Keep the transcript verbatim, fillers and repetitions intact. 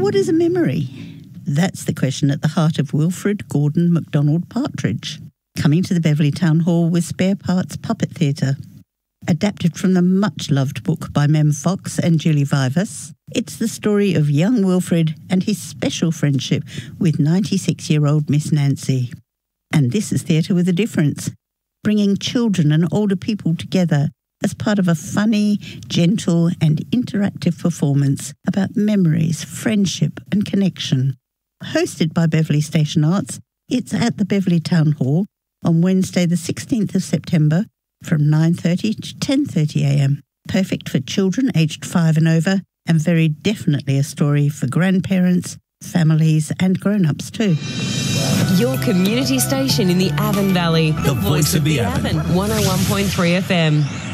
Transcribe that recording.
What is a memory? That's the question at the heart of Wilfred Gordon MacDonald Partridge, coming to the Beverley Town Hall with Spare Parts Puppet Theatre. Adapted from the much-loved book by Mem Fox and Julie Vivas, it's the story of young Wilfred and his special friendship with ninety-six-year-old Miss Nancy. And this is theatre with a difference, bringing children and older people together as part of a funny, gentle and interactive performance about memories, friendship and connection. Hosted by Beverley Station Arts, it's at the Beverley Town Hall on Wednesday the sixteenth of September from nine thirty to ten thirty a m. Perfect for children aged five and over, and very definitely a story for grandparents, families and grown-ups too. Your community station in the Avon Valley. The, the voice, voice of the, the Avon. Avon. one oh one point three F M.